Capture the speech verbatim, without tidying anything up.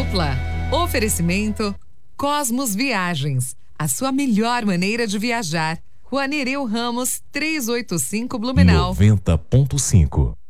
dupla. Oferecimento Cosmos Viagens, a sua melhor maneira de viajar. Rua Nereu Ramos, trezentos e oitenta e cinco, Blumenau. noventa ponto cinco.